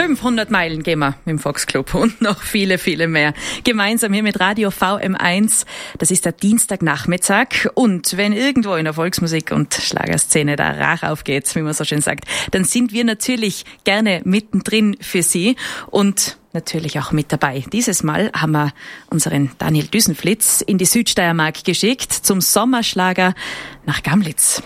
500 Meilen gehen wir mit dem Volksclub und noch viele, viele mehr. Gemeinsam hier mit Radio VM1. Das ist der Dienstagnachmittag. Und wenn irgendwo in der Volksmusik- und Schlagerszene der Rach aufgeht, wie man so schön sagt, dann sind wir natürlich gerne mittendrin für Sie und natürlich auch mit dabei. Dieses Mal haben wir unseren Daniel Düsenflitz in die Südsteiermark geschickt zum Sommerschlager nach Gamlitz.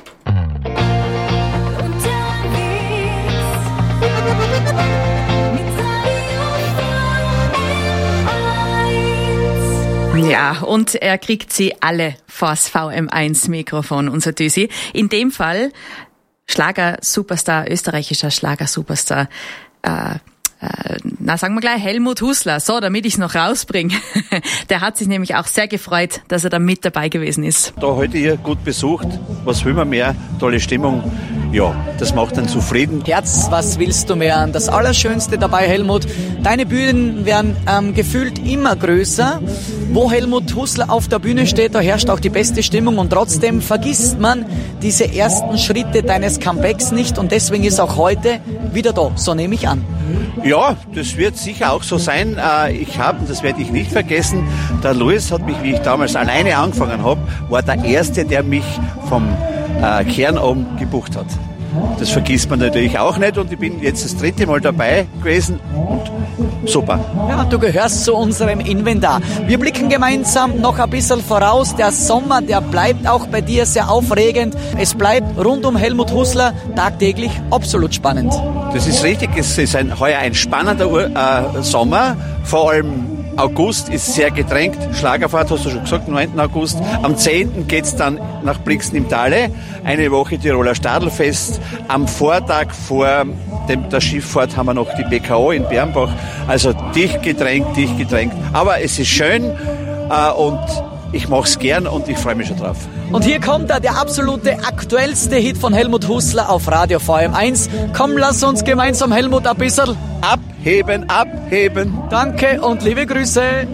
Ja, und er kriegt sie alle vors VM1-Mikrofon, unser Düsi. In dem Fall Schlager-Superstar, österreichischer Schlager-Superstar, sagen wir gleich Helmut Husler, so, damit ich es noch rausbringe. Der hat sich nämlich auch sehr gefreut, dass er da mit dabei gewesen ist. Da heute hier gut besucht, was will man mehr? Tolle Stimmung, ja, das macht einen zufrieden. Herz, was willst du mehr? Das Allerschönste dabei, Helmut, deine Bühnen werden gefühlt immer größer. Wo Helmut Husler auf der Bühne steht, da herrscht auch die beste Stimmung und trotzdem vergisst man diese ersten Schritte deines Comebacks nicht und deswegen ist auch heute wieder da, so nehme ich an. Ja, das wird sicher auch so sein. Das werde ich nicht vergessen, der Louis hat mich, wie ich damals alleine angefangen habe, war der Erste, der mich vom Kern oben gebucht hat. Das vergisst man natürlich auch nicht und ich bin jetzt das 3. Mal dabei gewesen und super. Ja, du gehörst zu unserem Inventar. Wir blicken gemeinsam noch ein bisschen voraus. Der Sommer, der bleibt auch bei dir sehr aufregend. Es bleibt rund um Helmut Husler tagtäglich absolut spannend. Das ist richtig, es ist heuer ein spannender Sommer, vor allem August ist sehr gedrängt. Schlagerfahrt, hast du schon gesagt, 9. August. Am 10. geht's dann nach Brixen im Tale. Eine Woche Tiroler Stadelfest. Am Vortag vor der Schifffahrt haben wir noch die BKO in Bernbach. Also dicht gedrängt. Aber es ist schön und ich mach's gern und ich freue mich schon drauf. Und hier kommt der absolute aktuellste Hit von Helmut Husler auf Radio VM1. Komm, lass uns gemeinsam, Helmut, ein bisschen abheben. Danke und liebe Grüße.